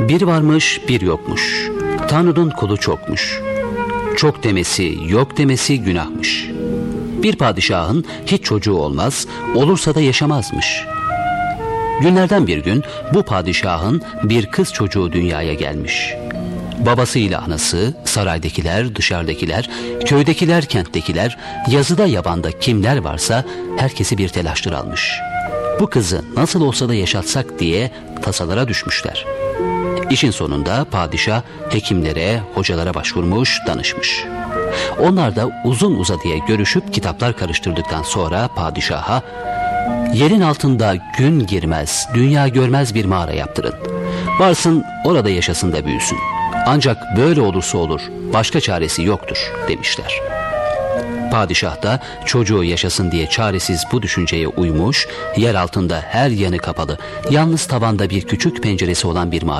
Bir varmış bir yokmuş. Tanrı'nın kulu çokmuş. Çok demesi yok demesi günahmış. Bir padişahın hiç çocuğu olmaz, olursa da yaşamazmış. Günlerden bir gün bu padişahın bir kız çocuğu dünyaya gelmiş. Babasıyla anası, saraydakiler, dışarıdakiler, köydekiler, kenttekiler, yazıda yabanda kimler varsa herkesi bir telaştır almış. Bu kızı nasıl olsa da yaşatsak diye tasalara düşmüşler. İşin sonunda padişah hekimlere, hocalara başvurmuş, danışmış. Onlar da uzun uzadıya görüşüp kitaplar karıştırdıktan sonra padişaha yerin altında gün girmez, dünya görmez bir mağara yaptırın. Varsın orada yaşasın da büyüsün. Ancak böyle olursa olur, başka çaresi yoktur demişler. Padişah da çocuğu yaşasın diye çaresiz bu düşünceye uymuş, yer altında her yanı kapalı, yalnız tavanda bir küçük penceresi olan bir mağara